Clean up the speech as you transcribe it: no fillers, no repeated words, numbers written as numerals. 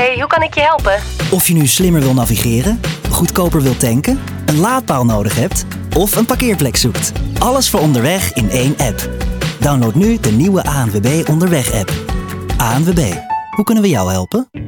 hoe kan ik je helpen? Of je nu slimmer wil navigeren, goedkoper wilt tanken, een laadpaal nodig hebt of een parkeerplek zoekt. Alles voor onderweg in één app. Download nu de nieuwe ANWB Onderweg app. ANWB, hoe kunnen we jou helpen?